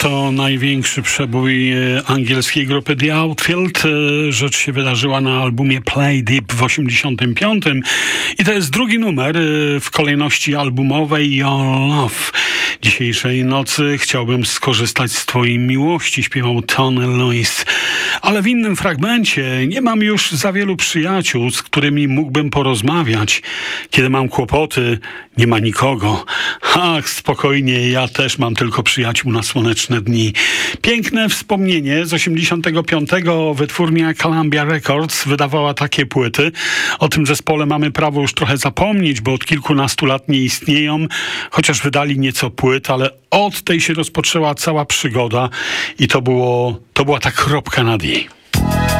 To największy przebój angielskiej grupy The Outfield. Rzecz się wydarzyła na albumie Play Deep w 85. I to jest drugi numer w kolejności albumowej Your Love. Dzisiejszej nocy chciałbym skorzystać z twojej miłości, śpiewał Tony Lewis. Ale w innym fragmencie: nie mam już za wielu przyjaciół, z którymi mógłbym porozmawiać. Kiedy mam kłopoty, nie ma nikogo. Ach, spokojnie, ja też mam tylko przyjaciół na słoneczne dni. Piękne wspomnienie z 85. Wytwórnia Columbia Records wydawała takie płyty. O tym zespole mamy prawo już trochę zapomnieć, bo od kilkunastu lat nie istnieją, chociaż wydali nieco płyt, ale od tej się rozpoczęła cała przygoda i to była ta kropka nad i.